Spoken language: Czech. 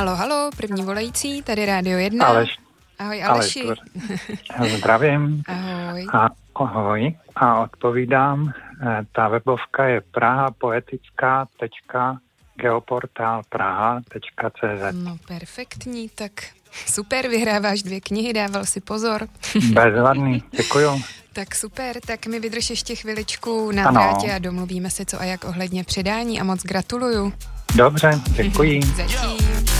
Halo, první volající, tady Rádio 1. Aleš. Ahoj, Aleši. Zdravím. Ahoj. Ahoj. A odpovídám, ta webovka je prahapoetická.geoportal.praha.cz. No perfektní, tak super, vyhráváš 2 knihy, dával si pozor. Bezvadný, děkuju. Tak super, tak mi vydrž ještě chviličku na drátě a domluvíme se co a jak ohledně předání a moc gratuluju. Dobře, děkuji. Zatím.